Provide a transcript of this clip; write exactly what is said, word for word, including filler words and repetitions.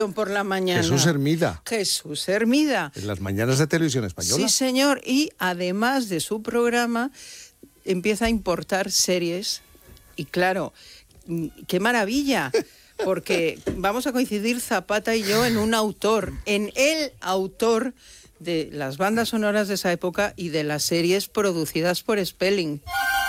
por la mañana. Jesús Hermida. Jesús Hermida. En las mañanas de Televisión Española. Sí, señor. Y además de su programa, empieza a importar series. Y claro, qué maravilla, porque vamos a coincidir Zapata y yo en un autor, en el autor de las bandas sonoras de esa época y de las series producidas por Spelling.